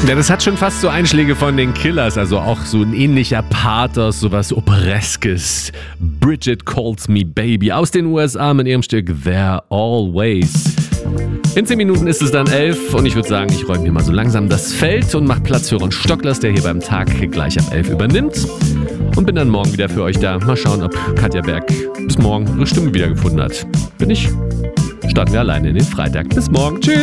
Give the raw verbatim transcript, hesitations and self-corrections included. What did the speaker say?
Ja, das hat schon fast so Einschläge von den Killers, also auch so ein ähnlicher Pathos, sowas Opereskes. Bridget Calls Me Baby aus den U S A mit ihrem Stück There Always. In zehn Minuten ist es dann elf und ich würde sagen, ich räume hier mal so langsam das Feld und mache Platz für Ron Stocklers, der hier beim Tag gleich ab elf übernimmt. Und bin dann morgen wieder für euch da. Mal schauen, ob Katja Berg bis morgen ihre Stimme wiedergefunden hat. Bin ich? Starten wir alleine in den Freitag. Bis morgen. Tschüss.